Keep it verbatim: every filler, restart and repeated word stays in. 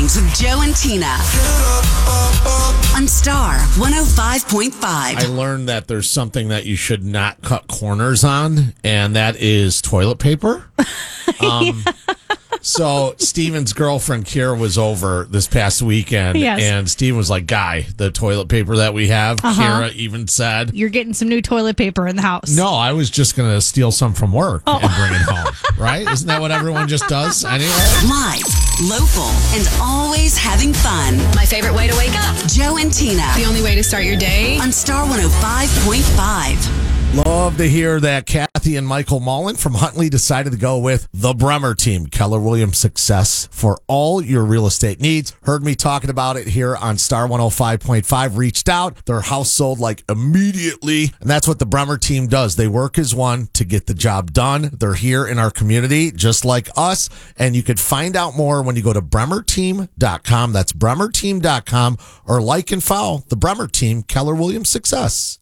Mornings with Joe and Tina on Star one oh five point five. I learned that there's something that you should not cut corners on, and that is toilet paper. Um, so Steven's girlfriend Kira was over this past weekend, Yes. and Steven was like, "Guy, the toilet paper that we have." Uh-huh. Kira even said, You're getting some new toilet paper in the house. "No, I was just going to steal some from work Oh. and bring it home." Right? Isn't that what everyone just does anyway? Live, local, and always having fun. My favorite way to wake up. Joe and Tina The only way to start your day. on Star one oh five point five. Love to hear that Kathy and Michael Mullen from Huntley decided to go with the Bremer team, Keller Williams Success, for all your real estate needs. Heard me talking about it here on Star one oh five point five. Reached out. Their house sold like immediately. And that's what the Bremer team does. They work as one to get the job done. They're here in our community just like us. And you could find out more when you go to bremer team dot com. That's bremer team dot com, or like and follow the Bremer team, Keller Williams Success.